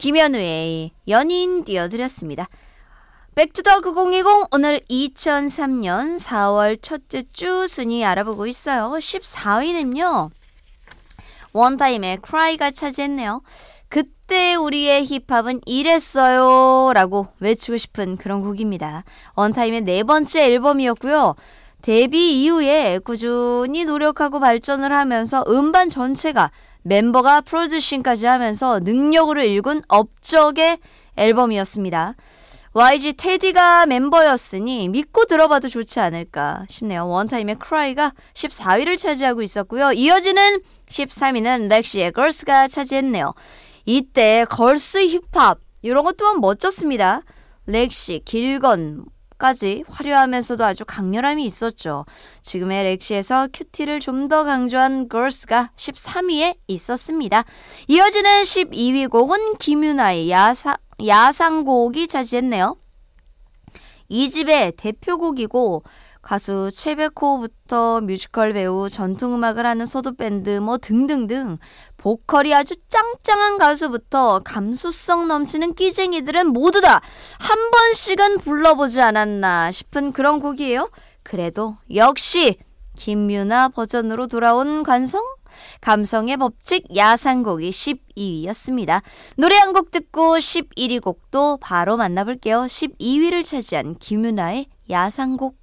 김현우의 연인 띄워드렸습니다. 백투더 9020 오늘 2003년 4월 첫째 주 순위 알아보고 있어요. 14위는요. 원타임의 Cry가 차지했네요. 그때 우리의 힙합은 이랬어요 라고 외치고 싶은 그런 곡입니다. 원타임의 네 번째 앨범이었고요. 데뷔 이후에 꾸준히 노력하고 발전을 하면서 음반 전체가 멤버가 프로듀싱까지 하면서 능력으로 일군 업적의 앨범이었습니다. YG 테디가 멤버였으니 믿고 들어봐도 좋지 않을까 싶네요. 원타임의 Cry가 14위를 차지하고 있었고요. 이어지는 13위는 렉시의 Girls가 차지했네요. 이때 걸스 힙합 이런 것 또한 멋졌습니다. 렉시, 길건까지 화려하면서도 아주 강렬함이 있었죠. 지금의 렉시에서 큐티를 좀 더 강조한 Girls가 13위에 있었습니다. 이어지는 12위 곡은 김유나의 야상곡이 차지했네요. 이 집의 대표곡이고 가수 최백호부터 뮤지컬 배우, 전통음악을 하는 소도밴드 뭐 등등등 보컬이 아주 짱짱한 가수부터 감수성 넘치는 끼쟁이들은 모두 다 한 번씩은 불러보지 않았나 싶은 그런 곡이에요. 그래도 역시 김유나 버전으로 돌아온 감성의 법칙 야상곡이 12위였습니다. 노래 한 곡 듣고 11위 곡도 바로 만나볼게요. 12위를 차지한 김유나의 야상곡.